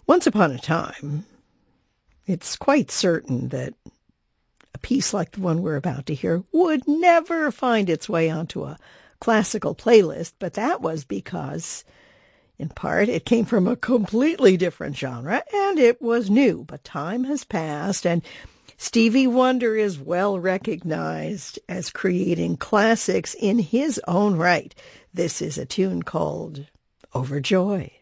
Once upon a time, it's quite certain that a piece like the one we're about to hear would never find its way onto a classical playlist, but that was because, in part, it came from a completely different genre, and it was new. But time has passed, and Stevie Wonder is well recognized as creating classics in his own right. This is a tune called Overjoyed.